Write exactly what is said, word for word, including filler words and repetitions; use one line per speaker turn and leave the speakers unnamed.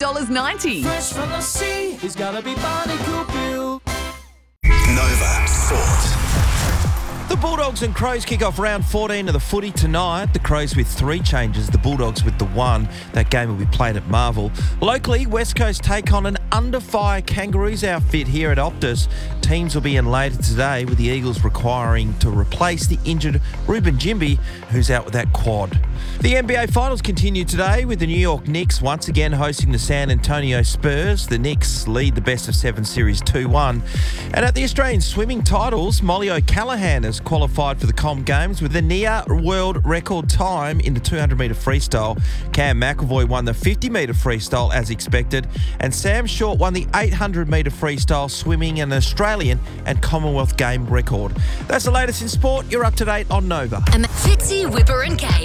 dollars ninety.
Fresh from the sea, he's gotta be Barnacle Bill.
Nova Sport.
The Bulldogs and Crows kick off round fourteen of the footy tonight. The Crows with three changes, the Bulldogs with the one. That game will be played at Marvel. Locally, West Coast take on an under-fire Kangaroos outfit here at Optus. Teams will be in later today, with the Eagles requiring to replace the injured Ruben Jimby, who's out with that quad. The N B A Finals continue today, with the New York Knicks once again hosting the San Antonio Spurs. The Knicks lead the best of seven series two one. And at the Australian swimming titles, Molly O'Callaghan has qualified for the Com Games with a near world record time in the two hundred metre freestyle. Cam McEvoy won the fifty metre freestyle as expected, and Sam Short won the eight hundred metre freestyle, swimming an Australian and Commonwealth game record. That's the latest in sport. You're up to date on Nova.
Fitzy, Whipper and Kate.